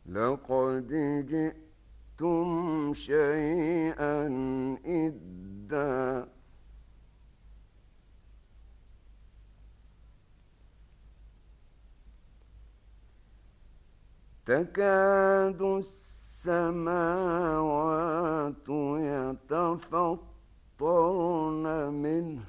لقد جئتم شيئا إدا. تكاد السماوات يتفطرن منه